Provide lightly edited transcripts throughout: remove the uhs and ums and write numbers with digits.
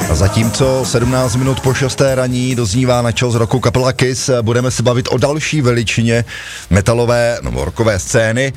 A zatímco 17 minut po 6. raní doznívá na čas roku kapela Kiss, budeme se bavit o další veličině metalové nebo rockové scény.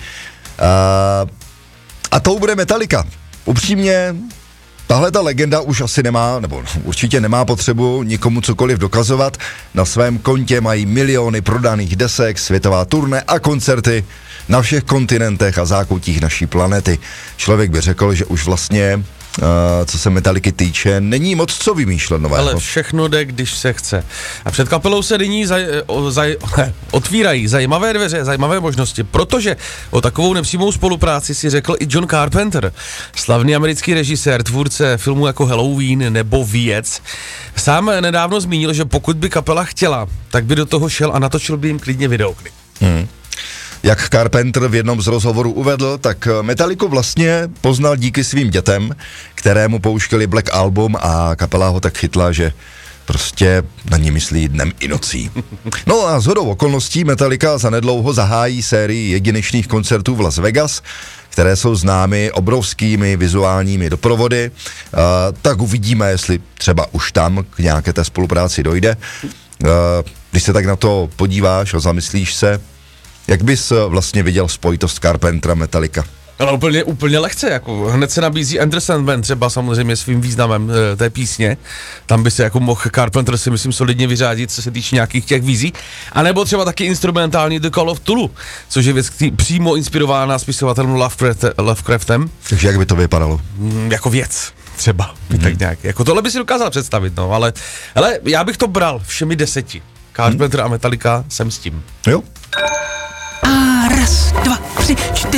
A tou bude Metallica. Upřímně, tahle ta legenda už asi nemá, nebo určitě nemá potřebu nikomu cokoliv dokazovat. Na svém kontě mají miliony prodaných desek, světová turné a koncerty na všech kontinentech a zákoutích naší planety. Člověk by řekl, že už vlastně, co se Metalliky týče, není moc co vymýšlet nového. Ale všechno jde, když se chce. A před kapelou se nyní otvírají zajímavé dveře, zajímavé možnosti, protože o takovou nepřímou spolupráci si řekl i John Carpenter, slavný americký režisér, tvůrce filmů jako Halloween nebo Věc. Sám nedávno zmínil, že pokud by kapela chtěla, tak by do toho šel a natočil by jim klidně videoklip. Jak Carpenter v jednom z rozhovorů uvedl, tak Metalliku vlastně poznal díky svým dětem, kterému pouštěli Black Album a kapela ho tak chytla, že prostě na ní myslí dnem i nocí. No a shodou okolností Metallica zanedlouho zahájí sérii jedinečných koncertů v Las Vegas, které jsou známy obrovskými vizuálními doprovody, tak uvidíme, jestli třeba už tam k nějaké té spolupráci dojde. Když se tak na to podíváš a zamyslíš se, jak bys vlastně viděl spojitost Carpentera Metallica? Ale úplně lehce, jako hned se nabízí Enter Sandman třeba samozřejmě svým významem té písně, tam by se jako mohl Carpenter si myslím solidně vyřádit, co se týče nějakých těch vízí, anebo třeba taky instrumentální The Call of Cthulhu, což je věc přímo inspirována spisovatelem Lovecraftem. Takže jak by to vypadalo? Jako věc. Třeba, tak nějak, jako tohle by si dokázal představit, no, ale já bych to bral všemi 10. Carpenter a Metallica, jsem s tím. Jo. A 1, 2, 3,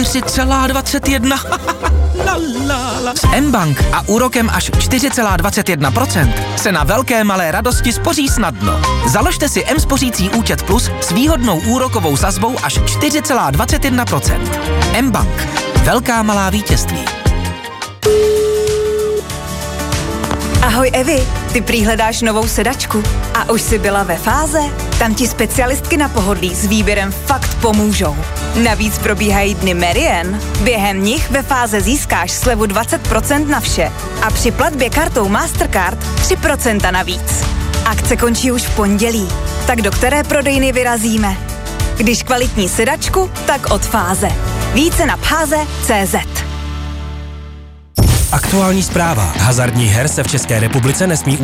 4,21. S mBank a úrokem až 4,21% se na velké malé radosti spoří snadno. Založte si mSpořící účet Plus s výhodnou úrokovou sazbou až 4,21%. mBank. Velká malá vítězství. Ahoj Evi, ty prý hledáš novou sedačku a už jsi byla ve Fáze? Tam ti specialistky na pohodlí s výběrem fakt pomůžou. Navíc probíhají dny Merian. Během nich ve Fáze získáš slevu 20% na vše a při platbě kartou Mastercard 3% navíc. Akce končí už v pondělí, tak do které prodejny vyrazíme? Když kvalitní sedačku, tak od Fáze. Více na phaze.cz. Aktuální zpráva. Hazardních her se v České republice nesmí